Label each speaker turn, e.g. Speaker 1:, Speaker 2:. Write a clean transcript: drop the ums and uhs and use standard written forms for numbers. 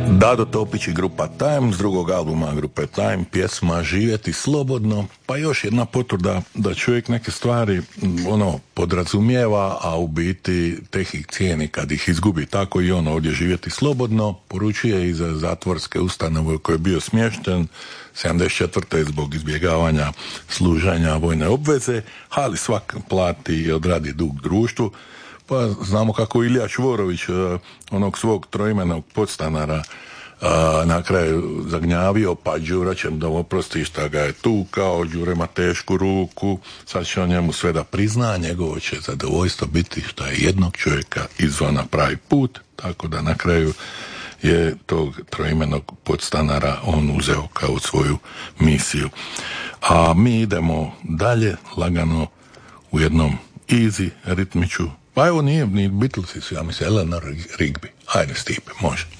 Speaker 1: Dado Topić i grupa Time, s drugog albuma grupe Time, pjesma Živjeti slobodno, pa još jedna potvrda da čovjek neke stvari podrazumijeva, a u biti tek ih cijeni kad ih izgubi. Tako i on ovdje Živjeti slobodno poručuje i za zatvorske ustanove u kojoj je bio smješten 74. zbog izbjegavanja služenja vojne obveze, ali svak plati i odradi dug društvu. Pa znamo kako Ilija Čvorović, onog svog troimenog podstanara, na kraju zagnjavio, pa Đura će da oprosti šta ga je tukao, Đure ima tešku ruku, sad će on njemu sve da prizna, njegovo će zadovoljstvo biti šta je jednog čovjeka izveo na pravi put, tako da na kraju je tog troimenog podstanara on uzeo kao svoju misiju. A mi idemo dalje, lagano, u jednom easy ritmiću. Pa evo nije ni Beatlesi su, ja mislim, Eleanor Rigby. Ajde, Stipe, može.